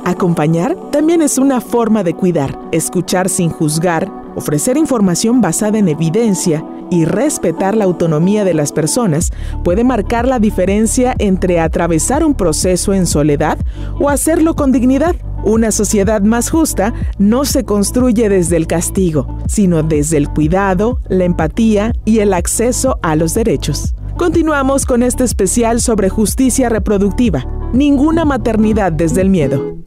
Acompañar también es una forma de cuidar, escuchar sin juzgar, ofrecer información basada en evidencia y respetar la autonomía de las personas puede marcar la diferencia entre atravesar un proceso en soledad o hacerlo con dignidad. Una sociedad más justa no se construye desde el castigo, sino desde el cuidado, la empatía y el acceso a los derechos. Continuamos con este especial sobre justicia reproductiva. Ninguna maternidad desde el miedo.